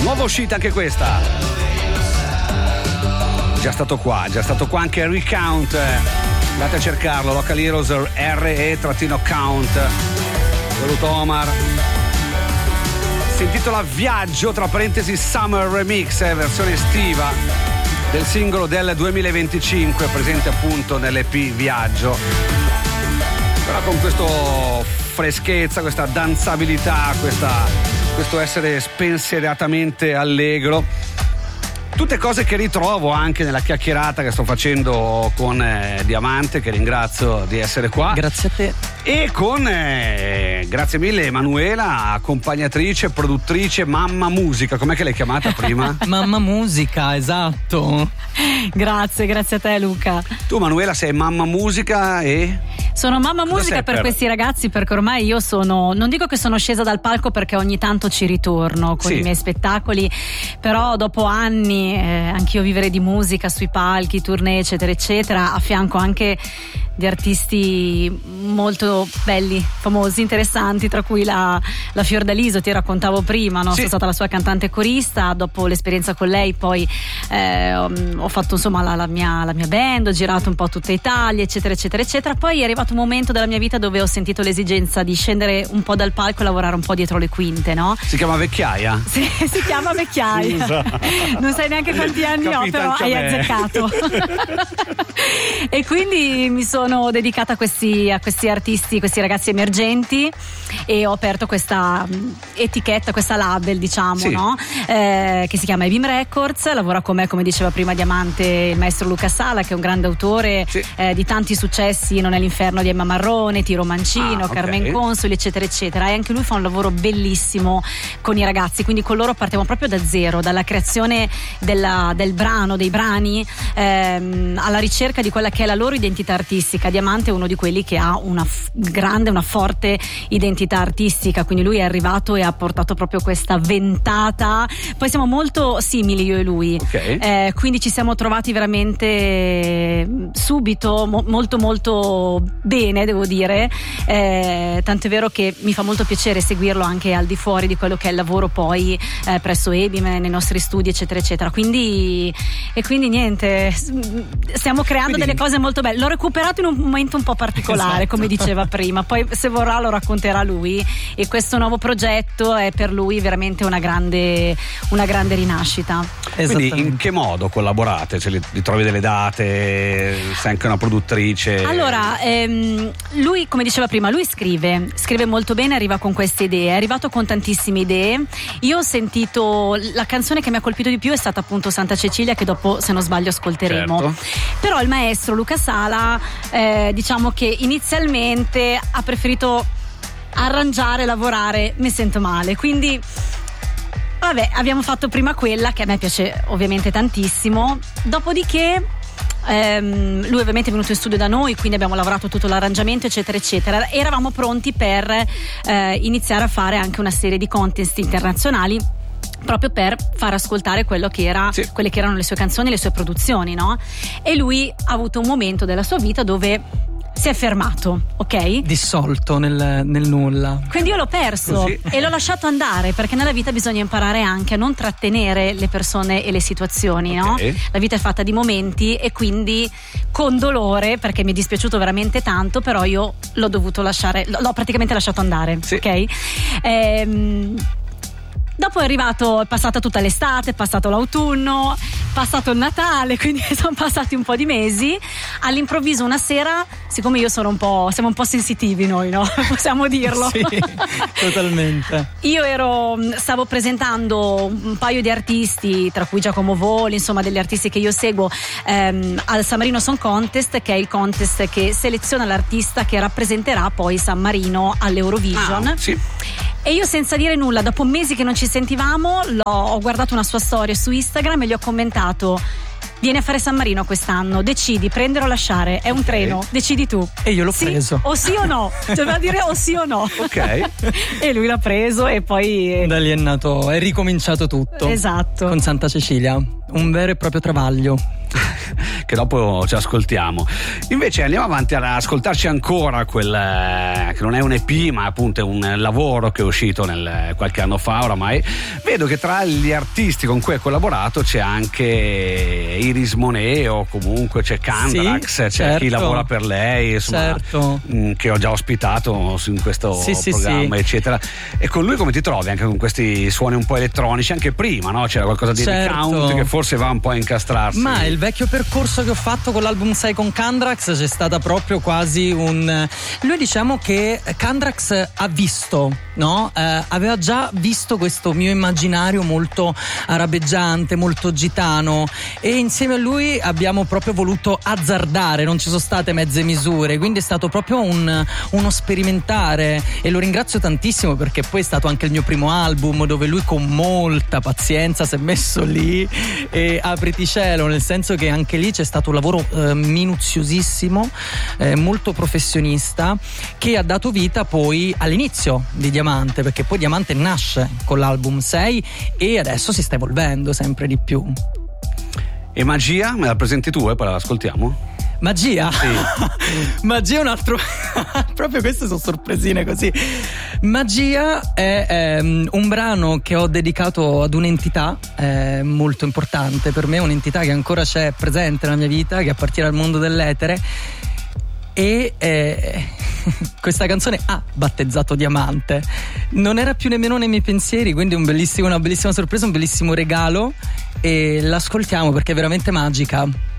Nuova uscita anche questa. Già stato qua anche Recount. Andate a cercarlo, Local Heroes RE-count. Saluto Omar. Si intitola Viaggio, tra parentesi Summer Remix, versione estiva del singolo del 2025, presente appunto nell'EP Viaggio. Però con questo freschezza, questa danzabilità, questo essere spensieratamente allegro. Tutte cose che ritrovo anche nella chiacchierata che sto facendo con Diamante, che ringrazio di essere qua. Grazie a te. E con, grazie mille, Emanuela, accompagnatrice, produttrice, mamma musica. Com'è che l'hai chiamata prima? Mamma musica, esatto. Grazie a te, Luca. Tu, Manuela, sei mamma musica e... Sono mamma musica per questi ragazzi, perché ormai io non dico che sono scesa dal palco, perché ogni tanto ci ritorno con i miei spettacoli, però dopo anni anch'io vivere di musica sui palchi, tournée eccetera eccetera, a fianco anche di artisti molto belli, famosi, interessanti, tra cui la Fiordaliso, ti raccontavo prima, no? Sono stata la sua cantante corista. Dopo l'esperienza con lei poi ho fatto insomma la mia band, ho girato un po' tutta Italia eccetera eccetera eccetera. Poi è arrivato un momento della mia vita dove ho sentito l'esigenza di scendere un po' dal palco e lavorare un po' dietro le quinte, no? Si chiama Vecchiaia? Sì, si chiama Vecchiaia. Non sai neanche quanti anni ho, però hai azzeccato. E quindi mi sono dedicata a questi artisti, questi ragazzi emergenti, e ho aperto questa etichetta, questa label, diciamo, no? Che si chiama Ebim Records. Lavora con me, come diceva prima Diamante, il maestro Luca Sala, che è un grande autore di tanti successi, Non è l'inferno di Emma Marrone, Tiro Mancino, Carmen Consoli eccetera eccetera, e anche lui fa un lavoro bellissimo con i ragazzi, quindi con loro partiamo proprio da zero, dalla creazione del brano, dei brani, alla ricerca di quella che è la loro identità artistica. Diamante è uno di quelli che ha una forte identità artistica, quindi lui è arrivato e ha portato proprio questa ventata. Poi siamo molto simili io e lui, quindi ci siamo trovati veramente subito molto molto bene, devo dire, tant'è vero che mi fa molto piacere seguirlo anche al di fuori di quello che è il lavoro poi presso Ebim, nei nostri studi eccetera eccetera. Quindi niente, stiamo creando delle cose molto belle. L'ho recuperato in un momento un po' particolare, come diceva prima, poi se vorrà lo racconterà lui, e questo nuovo progetto è per lui veramente una grande rinascita. Quindi in che modo collaborate? Cioè, li trovi delle date? Sei anche una produttrice? Allora, lui, come diceva prima, lui scrive molto bene, arriva con queste idee, è arrivato con tantissime idee. Io ho sentito, la canzone che mi ha colpito di più è stata appunto Santa Cecilia, che dopo, se non sbaglio, ascolteremo. Però il maestro Luca Sala, diciamo che inizialmente ha preferito arrangiare, lavorare Me sento male, quindi vabbè, abbiamo fatto prima quella, che a me piace ovviamente tantissimo. Dopodiché lui ovviamente è venuto in studio da noi, quindi abbiamo lavorato tutto l'arrangiamento eccetera eccetera. Eravamo pronti per iniziare a fare anche una serie di contest internazionali, proprio per far ascoltare quelle che erano le sue canzoni, le sue produzioni, no? E lui ha avuto un momento della sua vita dove si è fermato, ok? Dissolto nel nulla. Quindi io l'ho perso e l'ho lasciato andare, perché nella vita bisogna imparare anche a non trattenere le persone e le situazioni, no? La vita è fatta di momenti, e quindi con dolore, perché mi è dispiaciuto veramente tanto, però io l'ho dovuto lasciare, l'ho praticamente lasciato andare, ok? Dopo è passata tutta l'estate, è passato l'autunno, passato il Natale, quindi sono passati un po' di mesi. All'improvviso una sera, siccome io siamo un po' sensitivi noi, no? Possiamo dirlo. Sì, totalmente. Io stavo presentando un paio di artisti, tra cui Giacomo Voli, insomma degli artisti che io seguo, al San Marino Song Contest, che è il contest che seleziona l'artista che rappresenterà poi San Marino all'Eurovision. E io, senza dire nulla, dopo mesi che non ci sentivamo, ho guardato una sua storia su Instagram e gli ho commentato: vieni a fare San Marino quest'anno, decidi, prendere o lasciare, è un treno, decidi tu. E io l'ho preso. O sì o no, doveva dire o sì o no. E lui l'ha preso, e poi da lì è ricominciato tutto. Esatto. Con Santa Cecilia, un vero e proprio travaglio. che dopo ci ascoltiamo. Invece andiamo avanti ad ascoltarci ancora quel che non è un EP, ma appunto è un lavoro che è uscito qualche anno fa oramai. Vedo che tra gli artisti con cui hai collaborato c'è anche Iris Monet, o comunque c'è Kandrax, sì, c'è certo, chi lavora per lei, insomma, certo, che ho già ospitato in questo programma, eccetera. E con lui come ti trovi anche con questi suoni un po' elettronici? Anche prima, no? C'era qualcosa di Count che forse va un po' a incastrarsi. Ma il vecchio percorso che ho fatto con l'album 6 con Kandrax c'è stata proprio quasi lui, diciamo che Kandrax ha visto, no? Aveva già visto questo mio immaginario molto arabeggiante, molto gitano, e insieme a lui abbiamo proprio voluto azzardare, non ci sono state mezze misure, quindi è stato proprio uno sperimentare, e lo ringrazio tantissimo perché poi è stato anche il mio primo album dove lui con molta pazienza si è messo lì e apriti cielo, nel senso che anche lì c'è stato un lavoro minuziosissimo, molto professionista, che ha dato vita poi all'inizio di Diamante, perché poi Diamante nasce con l'album 6 e adesso si sta evolvendo sempre di più. E Magia, me la presenti tu e poi la ascoltiamo? Magia? Sì. Magia è un altro proprio queste sono sorpresine così. Magia è un brano che ho dedicato ad un'entità molto importante per me, un'entità che ancora c'è presente nella mia vita, che appartiene al mondo dell'etere, e questa canzone ha battezzato Diamante. Non era più nemmeno nei miei pensieri, quindi una bellissima sorpresa, un bellissimo regalo, e l'ascoltiamo perché è veramente magica.